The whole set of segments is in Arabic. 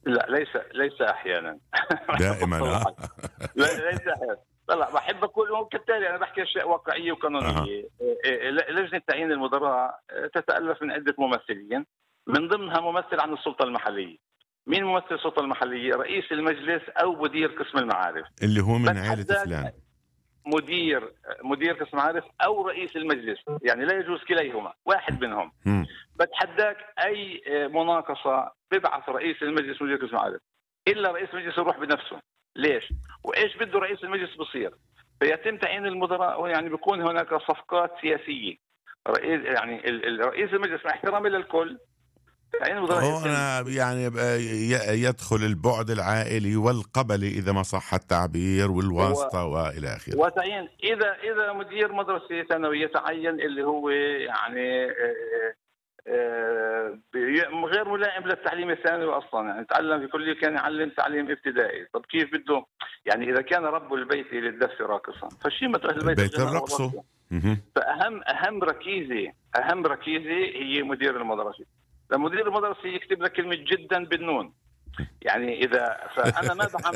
لا، ليس احيانا. دائما لا، ليس احيانا. لا، بحب اقول كالتالي، انا بحكي اشياء واقعيه أها. وقانونيه. لجنه تعيين المدراء تتالف من عده ممثلين، من ضمنها ممثل عن السلطه المحليه. مين ممثل السلطه المحليه؟ رئيس المجلس او مدير قسم المعارف. اللي هو من عائلة بتحداك فلان. مدير قسم معارف او رئيس المجلس، يعني لا يجوز كليهما، واحد منهم. مم. بتحداك اي مناقصه ببعث رئيس المجلس مدير قسم معارف، الا رئيس المجلس يروح بنفسه. ليش؟ وايش بده رئيس المجلس بصير؟ فيتم تعيين المدراء، يعني بيكون هناك صفقات سياسيه. رئيس المجلس مع احترامي للكل، تعيين المدراء يتم. هنا يعني يدخل البعد العائلي والقبلي إذا ما صح التعبير، والواسطة وإلى آخره. وتعيين اذا مدير مدرسه ثانويه يتعين اللي هو يعني غير ملائم للتعليم الثانوي اصلا، يعني تعلم في كليه كان يعلم تعليم ابتدائي. طب كيف بده؟ يعني اذا كان رب البيت للدف راقصا فشيمة اهل البيت البيت الغناء الرقص. والرقص. فاهم ركيزه هي مدير المدرسه. لمدير المدرسه يكتب لك كلمه جدا بالنون، يعني فانا ما بعمل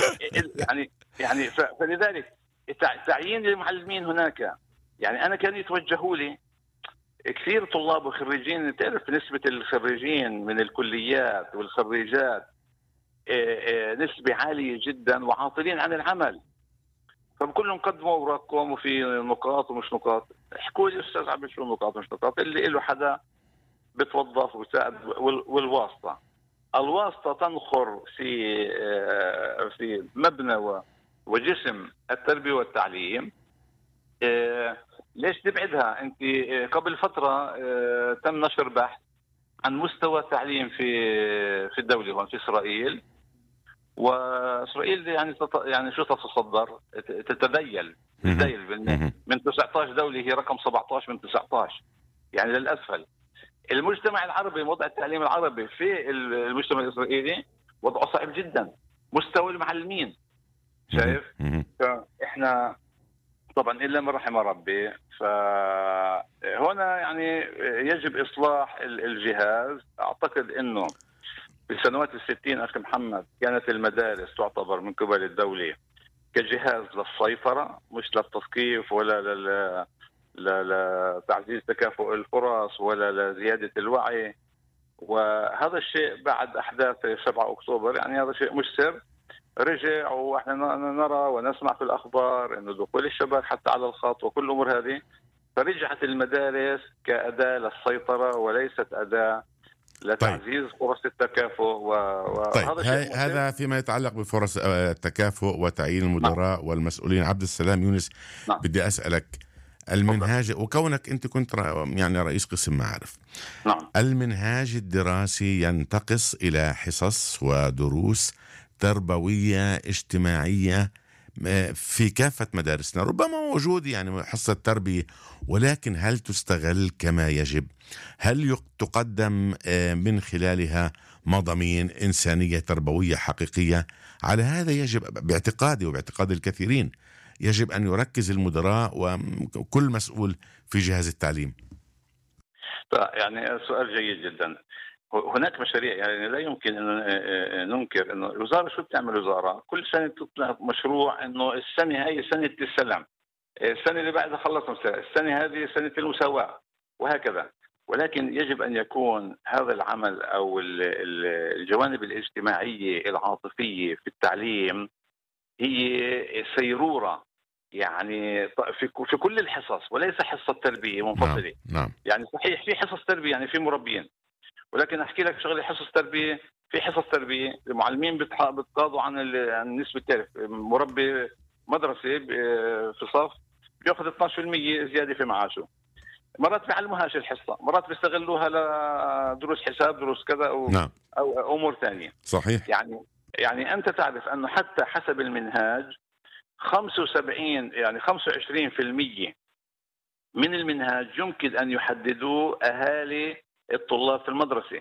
فلذلك تعيين المعلمين هناك، يعني انا كان يتوجهوا لي كثير طلاب وخريجين. تعرف نسبة الخريجين من الكليات والخريجات نسبة عالية جدا وعاطلين عن العمل. فبقول لهم قدموا أوراقكم وفي نقاط ومش نقاط. احكوا لي أستاذ عبد شو نقاط ومش نقاط. اللي له حدا بتوظف وساعد. الواسطة تنخر في مبنى وجسم التربية والتعليم. ليش تبعدها انت؟ قبل فتره تم نشر بحث عن مستوى التعليم في الدوله هون في اسرائيل. واسرائيل يعني شو تتصدر؟ تتذيل من 19 دوله، هي رقم 17 من 19، يعني للاسفل. المجتمع العربي، وضع التعليم العربي في المجتمع الاسرائيلي وضعه صعب جدا. مستوى المعلمين شايف؟ فاحنا طبعا إلا من رحم ربي. فهنا يعني يجب إصلاح الجهاز. أعتقد أنه في سنوات ال60 أخي محمد كانت المدارس تعتبر من قبل الدولة كجهاز للسيطرة، مش للتثقيف ولا لتعزيز تكافؤ الفرص ولا لزيادة الوعي. وهذا الشيء بعد أحداث 7 أكتوبر، يعني هذا شيء مش سر، رجع. واحنا نرى ونسمع في الاخبار انه دخول الشباب حتى على الخط وكل الامور هذه. فرجعت المدارس كاداه للسيطره وليست اداه لتعزيز فرص التكافؤ. وهذا شيء هذا فيما يتعلق بفرص التكافؤ وتعيين المدراء والمسؤولين. عبد السلام يونس، بدي اسالك المنهاج، وكونك انت كنت يعني رئيس قسم معارف، المنهاج الدراسي ينتقص الى حصص ودروس تربوية اجتماعية في كافة مدارسنا. ربما موجود يعني حصة تربية، ولكن هل تستغل كما يجب؟ هل تقدم من خلالها مضامين إنسانية تربوية حقيقية؟ على هذا يجب باعتقادي وباعتقاد الكثيرين يجب أن يركز المدراء وكل مسؤول في جهاز التعليم. يعني سؤال جيد جدا. هناك مشاريع، يعني لا يمكن أن ننكر أنه الوزارة شو بتعمل. وزارة كل سنة تطلع مشروع أنه السنة هاي سنة السلام، السنة اللي بعدها خلصنا السنة هذه سنة المساواة وهكذا. ولكن يجب أن يكون هذا العمل أو الجوانب الاجتماعية العاطفية في التعليم هي سيرورة، يعني في كل الحصص، وليس حصة تربية منفصلة. نعم. يعني صحيح في حصص تربية، يعني في مربين، ولكن احكي لك شغله. حصص تربيه، في حصص تربيه المعلمين بتقاضوا عن نسبه تعرف. مربي مدرسه في صف بياخذ 12% زياده في معاشه. مرات بيعلموهاش الحصه، مرات بيستغلوها لدروس حساب، دروس كذا او امور ثانيه. صحيح. يعني انت تعرف انه حتى حسب المنهاج 75 يعني 25% من المنهاج يمكن ان يحددوه اهالي الطلاب في المدرسة.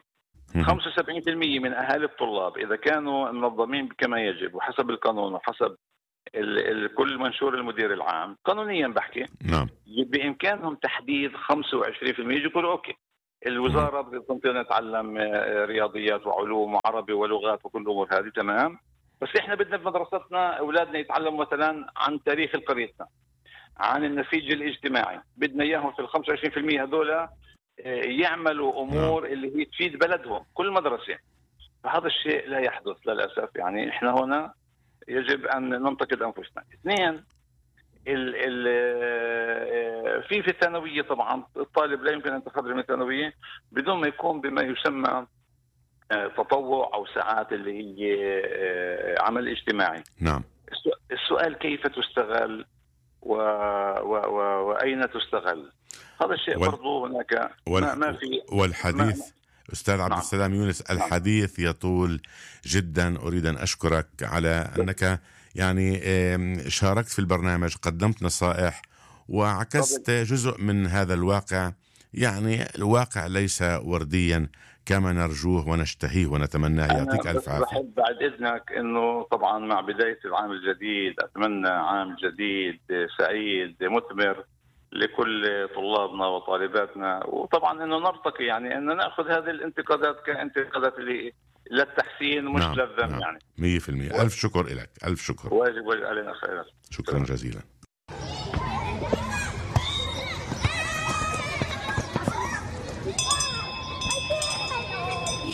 75% من أهالي الطلاب إذا كانوا منظمين كما يجب وحسب القانون وحسب كل منشور المدير العام قانونيا بحكي، نعم، بإمكانهم تحديد 25% يقولوا أوكي الوزاره بدنا نتعلم رياضيات وعلوم وعربي ولغات وكل الامور هذه تمام، بس احنا بدنا بمدرستنا اولادنا يتعلموا مثلا عن تاريخ قريتنا، عن النسيج الاجتماعي، بدنا اياهم في ال 25% هذول يعملوا امور اللي هي تفيد بلدهم كل مدرسه. فهذا الشيء لا يحدث للاسف. يعني احنا هنا يجب ان ننتقد انفسنا. اثنين، في الثانويه طبعا الطالب لا يمكن ان يتخرج من الثانويه بدون ما يكون بما يسمى تطوع او ساعات اللي هي عمل اجتماعي. نعم. السؤال كيف تستغل واين تستغل؟ هذا الشيء برضو هناك ما في. والحديث أستاذ عبد السلام يونس، الحديث يطول جدا. أريد أن أشكرك على أنك يعني شاركت في البرنامج، قدمت نصائح وعكست جزء من هذا الواقع. يعني الواقع ليس ورديا كما نرجوه ونشتهيه ونتمناه. يعطيك ألف عافية. بحب بعد إذنك أنه طبعا مع بداية العام الجديد أتمنى عام جديد سعيد مثمر لكل طلابنا وطالباتنا، وطبعا أنه نرتقي، يعني أنه نأخذ هذه الانتقادات كانتقادات للتحسين مش للذم. يعني 100%. ألف شكر لك. ألف شكر. واجب علينا خيرا. شكرا جزيلا.